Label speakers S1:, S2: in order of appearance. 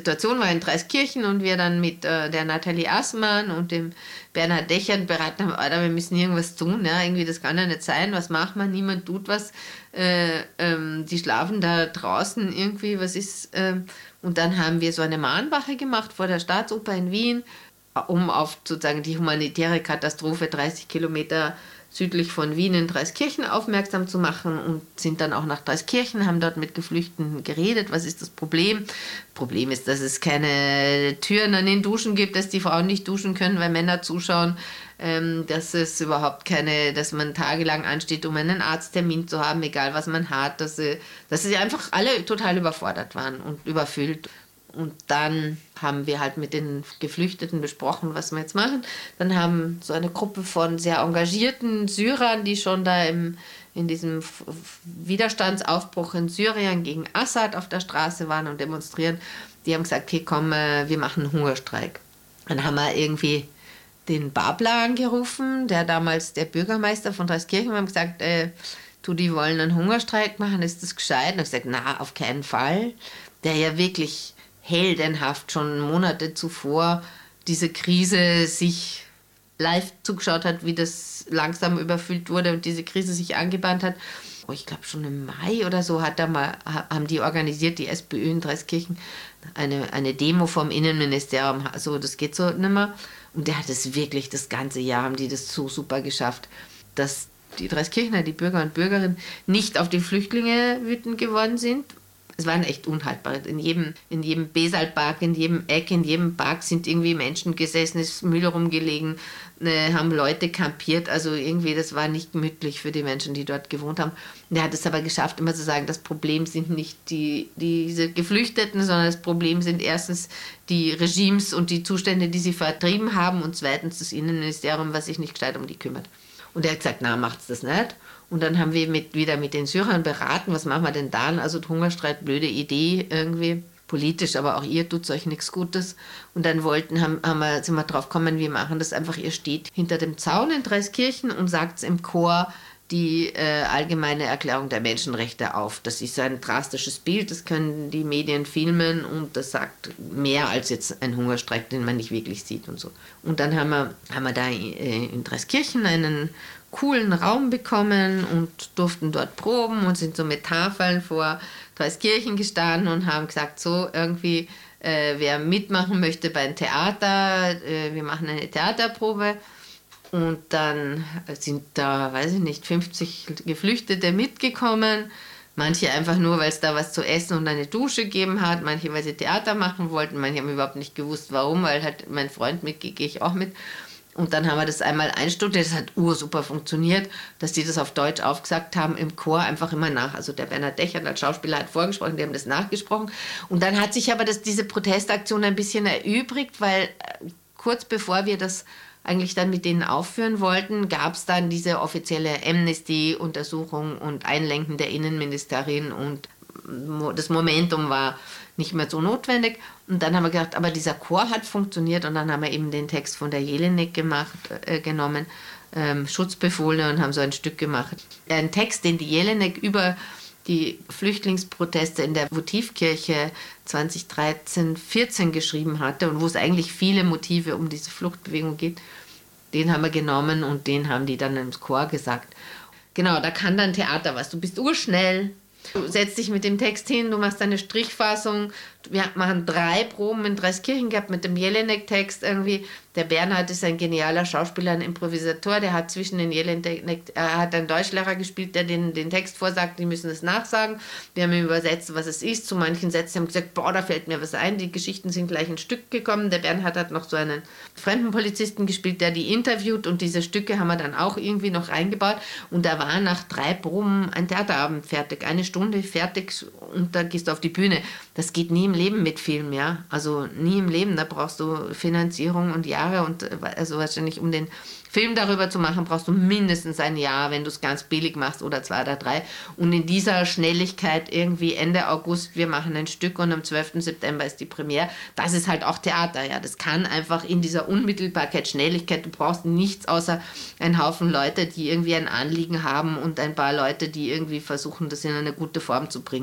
S1: Situation war in Dreiskirchen und wir dann mit der Nathalie Assmann und dem Bernhard Dechern beraten haben, Alter, wir müssen irgendwas tun, ja, irgendwie das kann ja nicht sein, was macht man, niemand tut was, die schlafen da draußen irgendwie, was ist, und dann haben wir so eine Mahnwache gemacht vor der Staatsoper in Wien, um auf sozusagen die humanitäre Katastrophe 30 Kilometer südlich von Wien in Dreiskirchen aufmerksam zu machen und sind dann auch nach Dreiskirchen, haben dort mit Geflüchteten geredet. Was ist das Problem? Problem ist, dass es keine Türen an den Duschen gibt, dass die Frauen nicht duschen können, weil Männer zuschauen, dass es überhaupt dass man tagelang ansteht, um einen Arzttermin zu haben, egal was man hat, dass sie einfach alle total überfordert waren und überfüllt. Und dann haben wir halt mit den Geflüchteten besprochen, was wir jetzt machen. Dann haben so eine Gruppe von sehr engagierten Syrern, die schon da in diesem Widerstandsaufbruch in Syrien gegen Assad auf der Straße waren und demonstrieren, die haben gesagt, okay, komm, wir machen einen Hungerstreik. Dann haben wir irgendwie den Babler angerufen, der damals der Bürgermeister von Dreiskirchen, haben gesagt, die wollen einen Hungerstreik machen, ist das gescheit? Und ich gesagt, na, auf keinen Fall. Der ja wirklich heldenhaft schon Monate zuvor diese Krise sich live zugeschaut hat, wie das langsam überfüllt wurde und diese Krise sich angebahnt hat. Ich glaube schon im Mai oder so haben die organisiert, die SPÖ in Dreiskirchen, eine Demo vom Innenministerium. Also das geht so nicht mehr. Und der hat es wirklich das ganze Jahr, haben die das so super geschafft, dass die Dreiskirchener, die Bürger und Bürgerinnen, nicht auf die Flüchtlinge wütend geworden sind. Es waren echt unhaltbar. In jedem Besalpark, in jedem Eck, in jedem Park sind irgendwie Menschen gesessen, ist Müll rumgelegen, haben Leute kampiert. Also irgendwie, das war nicht gemütlich für die Menschen, die dort gewohnt haben. Und er hat es aber geschafft, immer zu sagen, das Problem sind nicht diese Geflüchteten, sondern das Problem sind erstens die Regimes und die Zustände, die sie vertrieben haben, und zweitens das Innenministerium, was sich nicht gescheit um die kümmert. Und er hat gesagt, na, macht's das nicht. Und dann haben wir wieder mit den Syrern beraten, was machen wir denn dann? Also Hungerstreik, blöde Idee irgendwie, politisch, aber auch ihr tut euch nichts Gutes. Und dann sind wir drauf gekommen, wir machen das einfach, ihr steht hinter dem Zaun in Dreiskirchen und sagt im Chor die allgemeine Erklärung der Menschenrechte auf. Das ist ein drastisches Bild, das können die Medien filmen und das sagt mehr als jetzt ein Hungerstreik, den man nicht wirklich sieht und so. Und dann haben wir da in Dreiskirchen einen coolen Raum bekommen und durften dort proben und sind so mit Tafeln vor Dreiskirchen gestanden und haben gesagt, so irgendwie, wer mitmachen möchte beim Theater, wir machen eine Theaterprobe. Und dann sind da, weiß ich nicht, 50 Geflüchtete mitgekommen. Manche einfach nur, weil es da was zu essen und eine Dusche gegeben hat. Manche, weil sie Theater machen wollten. Manche haben überhaupt nicht gewusst, warum, weil halt mein Freund mitgeht, gehe ich auch mit. Und dann haben wir das einmal einstudiert, das hat ursuper funktioniert, dass die das auf Deutsch aufgesagt haben, im Chor einfach immer nach. Also der Bernhard Dechern als Schauspieler hat vorgesprochen, die haben das nachgesprochen. Und dann hat sich aber diese Protestaktion ein bisschen erübrigt, weil kurz bevor wir das eigentlich dann mit denen aufführen wollten, gab es dann diese offizielle Amnesty-Untersuchung und Einlenken der Innenministerin und das Momentum war nicht mehr so notwendig. Und dann haben wir gedacht, aber dieser Chor hat funktioniert und dann haben wir eben den Text von der Jelinek genommen, Schutzbefohlene, und haben so ein Stück gemacht. Ein Text, den die Jelinek über die Flüchtlingsproteste in der Votivkirche 2013-14 geschrieben hatte und wo es eigentlich viele Motive um diese Fluchtbewegung geht, den haben wir genommen und den haben die dann im Chor gesagt. Genau, da kann dann Theater was. Du bist urschnell, du setzt dich mit dem Text hin, du machst eine Strichfassung. Wir machen 3 Proben in Dreiskirchen gehabt mit dem Jelinek-Text irgendwie. Der Bernhard ist ein genialer Schauspieler, ein Improvisator, der hat zwischen den Jelinek, er hat einen Deutschlehrer gespielt, der den Text vorsagt, die müssen es nachsagen. Wir haben ihm übersetzt, was es ist. Zu manchen Sätzen haben gesagt, boah, da fällt mir was ein. Die Geschichten sind gleich ein Stück gekommen. Der Bernhard hat noch so einen Fremdenpolizisten gespielt, der die interviewt, und diese Stücke haben wir dann auch irgendwie noch eingebaut. Und da war nach 3 Proben ein Theaterabend fertig, 1 Stunde fertig, und da gehst du auf die Bühne. Das geht nie im Leben mit Film, ja. Also nie im Leben, da brauchst du Finanzierung und Jahre, und also wahrscheinlich, um den Film darüber zu machen, brauchst du mindestens ein Jahr, wenn du es ganz billig machst, oder 2 oder 3. Und in dieser Schnelligkeit irgendwie Ende August, wir machen ein Stück und am 12. September ist die Premiere, das ist halt auch Theater, ja. Das kann einfach in dieser Unmittelbarkeit, Schnelligkeit, du brauchst nichts außer einen Haufen Leute, die irgendwie ein Anliegen haben und ein paar Leute, die irgendwie versuchen, das in eine gute Form zu bringen.